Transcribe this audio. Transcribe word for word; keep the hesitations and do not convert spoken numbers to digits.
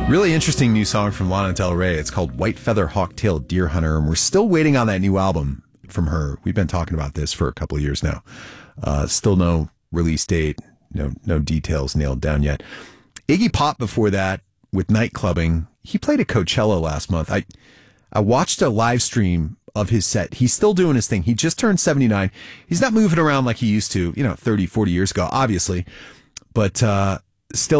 Really interesting new song from Lana Del Rey. It's called White Feather Hawk-tailed Deer Hunter, and we're still waiting on that new album from her. We've been talking about this for a couple of years now. Uh, still no release date, no no details nailed down yet. Iggy Pop before that with Night Clubbing. He played at Coachella last month. I I watched a live stream of his set. He's still doing his thing. He just turned seventy-nine. He's not moving around like he used to, you know, thirty, forty years ago, obviously, but uh, still